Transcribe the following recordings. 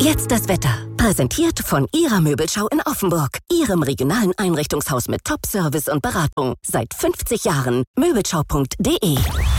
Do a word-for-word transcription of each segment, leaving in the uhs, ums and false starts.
Jetzt das Wetter. Präsentiert von Ihrer Möbelschau in Offenburg. Ihrem regionalen Einrichtungshaus mit Top-Service und Beratung. Seit fünfzig Jahren. Möbelschau punkt de.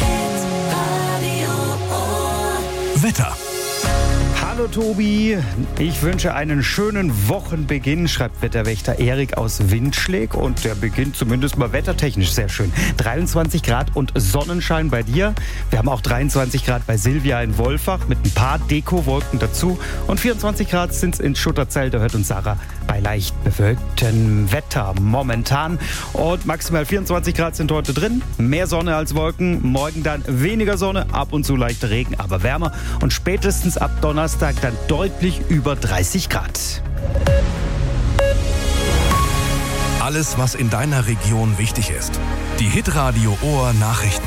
Wetter. Hallo Tobi, ich wünsche einen schönen Wochenbeginn, schreibt Wetterwächter Erik aus Windschläg, und der beginnt zumindest mal wettertechnisch sehr schön. dreiundzwanzig Grad und Sonnenschein bei dir. Wir haben auch dreiundzwanzig Grad bei Silvia in Wolfach mit ein paar Dekowolken dazu, und vierundzwanzig Grad sind es in Schutterzell, da hört uns Sarah bei leicht bewölktem Wetter momentan. Und maximal vierundzwanzig Grad sind heute drin, mehr Sonne als Wolken, morgen dann weniger Sonne, ab und zu leichter Regen, aber wärmer, und spätestens ab Donnerstag dann deutlich über dreißig Grad. Alles, was in deiner Region wichtig ist. Die Hitradio Ohr Nachrichten.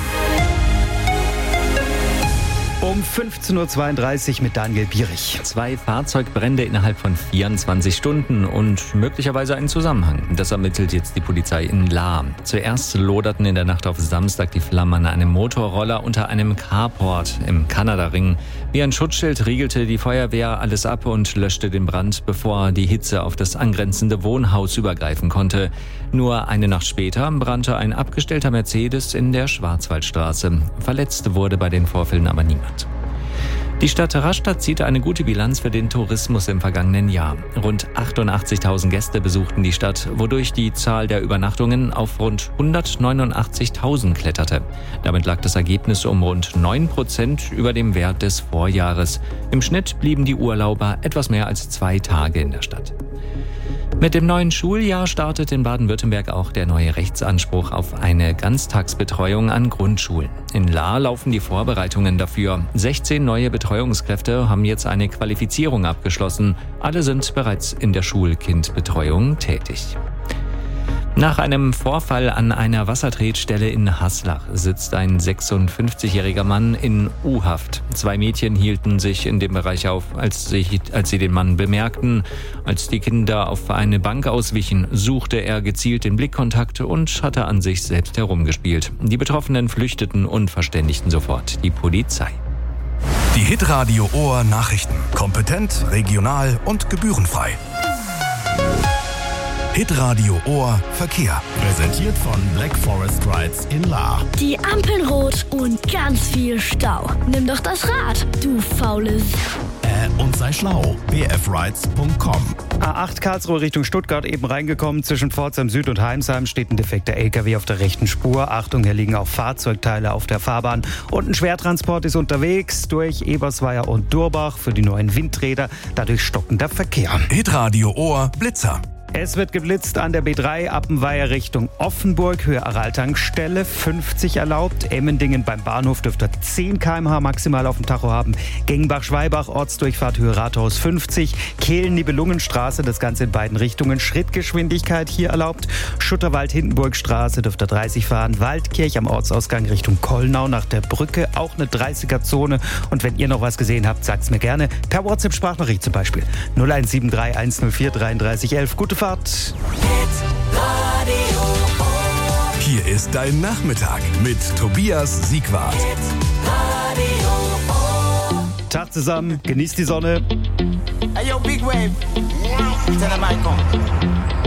Um fünfzehn Uhr zweiunddreißig mit Daniel Bierich. Zwei Fahrzeugbrände innerhalb von vierundzwanzig Stunden und möglicherweise einen Zusammenhang. Das ermittelt jetzt die Polizei in Lahr. Zuerst loderten in der Nacht auf Samstag die Flammen an einem Motorroller unter einem Carport im Kanada-Ring. Wie ein Schutzschild riegelte die Feuerwehr alles ab und löschte den Brand, bevor die Hitze auf das angrenzende Wohnhaus übergreifen konnte. Nur eine Nacht später brannte ein abgestellter Mercedes in der Schwarzwaldstraße. Verletzt wurde bei den Vorfällen aber niemand. Die Stadt Rastatt zieht eine gute Bilanz für den Tourismus im vergangenen Jahr. Rund achtundachtzigtausend Gäste besuchten die Stadt, wodurch die Zahl der Übernachtungen auf rund hundertneunundachtzigtausend kletterte. Damit lag das Ergebnis um rund neun Prozent über dem Wert des Vorjahres. Im Schnitt blieben die Urlauber etwas mehr als zwei Tage in der Stadt. Mit dem neuen Schuljahr startet in Baden-Württemberg auch der neue Rechtsanspruch auf eine Ganztagsbetreuung an Grundschulen. In Lahr laufen die Vorbereitungen dafür. sechzehn neue Betreuungskräfte haben jetzt eine Qualifizierung abgeschlossen. Alle sind bereits in der Schulkindbetreuung tätig. Nach einem Vorfall an einer Wassertretstelle in Haslach sitzt ein sechsundfünfzigjähriger Mann in U-Haft. Zwei Mädchen hielten sich in dem Bereich auf, als sie, als sie den Mann bemerkten. Als die Kinder auf eine Bank auswichen, suchte er gezielt den Blickkontakt und hatte an sich selbst herumgespielt. Die Betroffenen flüchteten und verständigten sofort die Polizei. Die Hitradio Ohr Nachrichten. Kompetent, regional und gebührenfrei. Hitradio Ohr Verkehr. Präsentiert von Black Forest Rides in Lahr. Die Ampeln rot und ganz viel Stau. Nimm doch das Rad, du faules. Äh, und sei schlau. b f rides punkt com. A acht Karlsruhe Richtung Stuttgart eben reingekommen. Zwischen Pforzheim Süd und Heimsheim steht ein defekter L K W auf der rechten Spur. Achtung, hier liegen auch Fahrzeugteile auf der Fahrbahn. Und ein Schwertransport ist unterwegs durch Ebersweier und Durbach für die neuen Windräder. Dadurch stockender Verkehr. Hitradio Ohr Blitzer. Es wird geblitzt an der B drei Appenweier Richtung Offenburg, Höhe Araltankstelle, fünfzig erlaubt. Emmendingen beim Bahnhof dürfte zehn Kilometer pro Stunde maximal auf dem Tacho haben. Gengenbach-Schweibach, Ortsdurchfahrt Höhe Rathaus fünfzig. Kehlen-Nibelungenstraße, das Ganze in beiden Richtungen. Schrittgeschwindigkeit hier erlaubt. Schutterwald-Hindenburgstraße dürfte dreißig fahren. Waldkirch am Ortsausgang Richtung Kollnau nach der Brücke, auch eine dreißiger-Zone. Und wenn ihr noch was gesehen habt, sagt's mir gerne. Per WhatsApp-Sprachnachricht zum Beispiel. null eins sieben drei eins null vier dreiunddreißig elf. Gute Fahrt. Hier ist dein Nachmittag mit Tobias Siegwart. Tag zusammen, genießt die Sonne. Hey yo, Big Wave. Tell them I come.